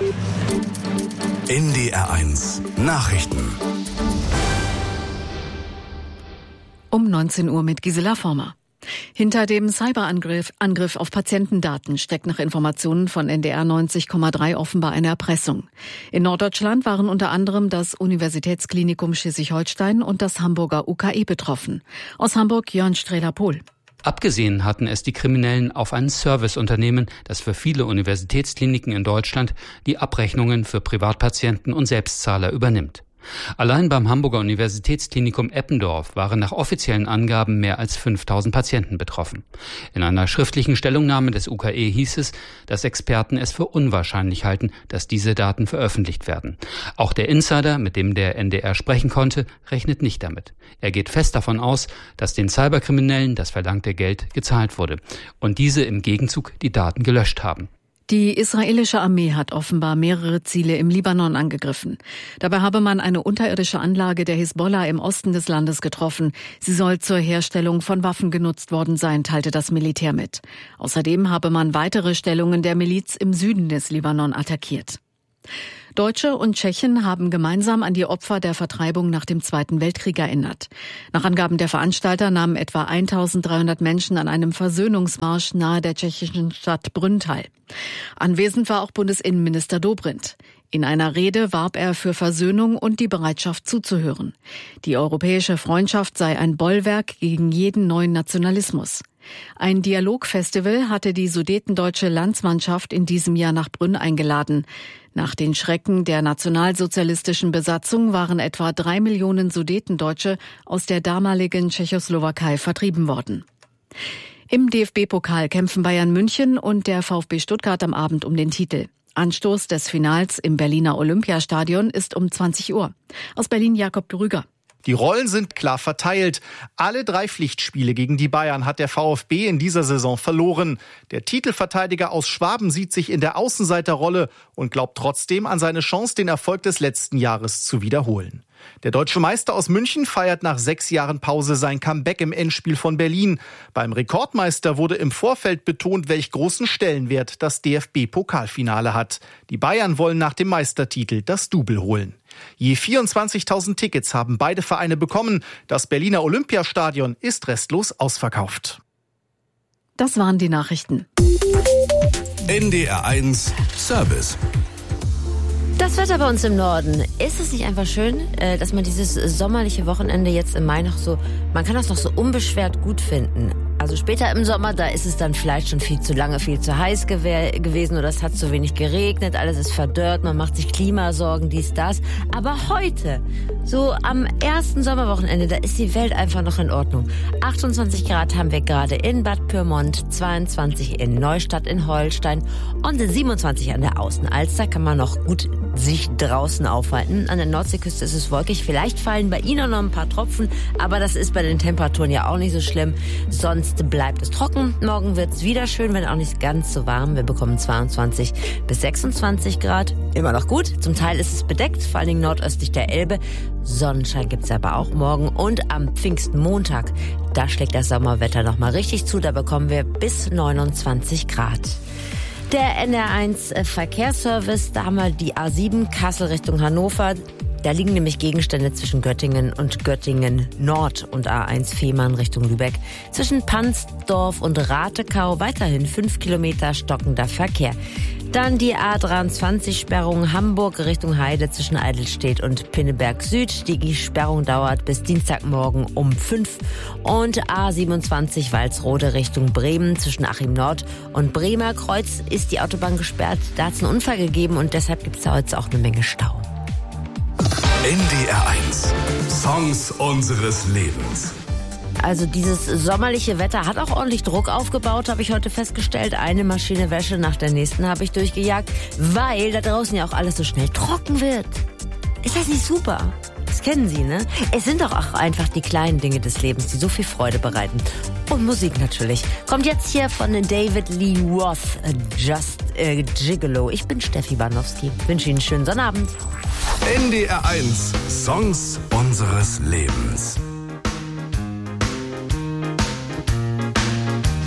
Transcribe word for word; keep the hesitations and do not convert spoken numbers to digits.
N D R eins Nachrichten. Um neunzehn Uhr mit Gisela Former. Hinter dem Cyberangriff Angriff auf Patientendaten steckt nach Informationen von N D R neunzig Komma drei offenbar eine Erpressung. In Norddeutschland waren unter anderem das Universitätsklinikum Schleswig-Holstein und das Hamburger U K E betroffen. Aus Hamburg Jörn Strehler-Pohl. Abgesehen hatten es die Kriminellen auf ein Serviceunternehmen, das für viele Universitätskliniken in Deutschland die Abrechnungen für Privatpatienten und Selbstzahler übernimmt. Allein beim Hamburger Universitätsklinikum Eppendorf waren nach offiziellen Angaben mehr als fünftausend Patienten betroffen. In einer schriftlichen Stellungnahme des U K E hieß es, dass Experten es für unwahrscheinlich halten, dass diese Daten veröffentlicht werden. Auch der Insider, mit dem der N D R sprechen konnte, rechnet nicht damit. Er geht fest davon aus, dass den Cyberkriminellen das verlangte Geld gezahlt wurde und diese im Gegenzug die Daten gelöscht haben. Die israelische Armee hat offenbar mehrere Ziele im Libanon angegriffen. Dabei habe man eine unterirdische Anlage der Hisbollah im Osten des Landes getroffen. Sie soll zur Herstellung von Waffen genutzt worden sein, teilte das Militär mit. Außerdem habe man weitere Stellungen der Miliz im Süden des Libanon attackiert. Deutsche und Tschechen haben gemeinsam an die Opfer der Vertreibung nach dem Zweiten Weltkrieg erinnert. Nach Angaben der Veranstalter nahmen etwa eintausenddreihundert Menschen an einem Versöhnungsmarsch nahe der tschechischen Stadt Brünn teil. Anwesend war auch Bundesinnenminister Dobrindt. In einer Rede warb er für Versöhnung und die Bereitschaft zuzuhören. Die europäische Freundschaft sei ein Bollwerk gegen jeden neuen Nationalismus. Ein Dialogfestival hatte die sudetendeutsche Landsmannschaft in diesem Jahr nach Brünn eingeladen. Nach den Schrecken der nationalsozialistischen Besatzung waren etwa drei Millionen Sudetendeutsche aus der damaligen Tschechoslowakei vertrieben worden. Im D F B-Pokal kämpfen Bayern München und der VfB Stuttgart am Abend um den Titel. Anstoß des Finals im Berliner Olympiastadion ist um zwanzig Uhr. Aus Berlin Jakob Grüger. Die Rollen sind klar verteilt. Alle drei Pflichtspiele gegen die Bayern hat der VfB in dieser Saison verloren. Der Titelverteidiger aus Schwaben sieht sich in der Außenseiterrolle und glaubt trotzdem an seine Chance, den Erfolg des letzten Jahres zu wiederholen. Der deutsche Meister aus München feiert nach sechs Jahren Pause sein Comeback im Endspiel von Berlin. Beim Rekordmeister wurde im Vorfeld betont, welch großen Stellenwert das D F B-Pokalfinale hat. Die Bayern wollen nach dem Meistertitel das Double holen. Je vierundzwanzigtausend Tickets haben beide Vereine bekommen. Das Berliner Olympiastadion ist restlos ausverkauft. Das waren die Nachrichten. N D R eins Service. Das Wetter bei uns im Norden. Ist es nicht einfach schön, dass man dieses sommerliche Wochenende jetzt im Mai noch so, man kann das noch so unbeschwert gut finden? Also später im Sommer, da ist es dann vielleicht schon viel zu lange, viel zu heiß gew- gewesen oder es hat zu wenig geregnet, alles ist verdörrt, man macht sich Klimasorgen, dies, das. Aber heute, so am ersten Sommerwochenende, da ist die Welt einfach noch in Ordnung. achtundzwanzig Grad haben wir gerade in Bad Pyrmont, zweiundzwanzig in Neustadt in Holstein und siebenundzwanzig an der Außenalster, kann man noch gut sich draußen aufhalten. An der Nordseeküste ist es wolkig, vielleicht fallen bei Ihnen noch ein paar Tropfen, aber das ist bei den Temperaturen ja auch nicht so schlimm. Sonst bleibt es trocken. Morgen wird es wieder schön, wenn auch nicht ganz so warm. Wir bekommen zweiundzwanzig bis sechsundzwanzig Grad. Immer noch gut. Zum Teil ist es bedeckt, vor allen Dingen nordöstlich der Elbe. Sonnenschein gibt's aber auch morgen. Und am Pfingstmontag, da schlägt das Sommerwetter nochmal richtig zu. Da bekommen wir bis neunundzwanzig Grad. Der N D R eins Verkehrsservice, da haben wir die A sieben Kassel Richtung Hannover. Da liegen nämlich Gegenstände zwischen Göttingen und Göttingen Nord und A eins Fehmarn Richtung Lübeck. Zwischen Pansdorf und Ratekau weiterhin fünf Kilometer stockender Verkehr. Dann die A dreiundzwanzig Sperrung Hamburg Richtung Heide zwischen Eidelstedt und Pinneberg Süd. Die Sperrung dauert bis Dienstagmorgen um fünf. Und A siebenundzwanzig Walsrode Richtung Bremen zwischen Achim Nord und Bremer Kreuz ist die Autobahn gesperrt. Da hat es einen Unfall gegeben und deshalb gibt es da heute auch eine Menge Stau. N D R eins Songs unseres Lebens. Also dieses sommerliche Wetter hat auch ordentlich Druck aufgebaut, habe ich heute festgestellt. Eine Maschine Wäsche nach der nächsten habe ich durchgejagt, weil da draußen ja auch alles so schnell trocken wird. Ist das nicht super? Das kennen Sie, ne? Es sind doch auch einfach die kleinen Dinge des Lebens, die so viel Freude bereiten. Und Musik natürlich. Kommt jetzt hier von David Lee Roth, Just äh, Gigolo. Ich bin Steffi Banowski. Wünsche Ihnen einen schönen Sonnabend. N D R eins Songs unseres Lebens.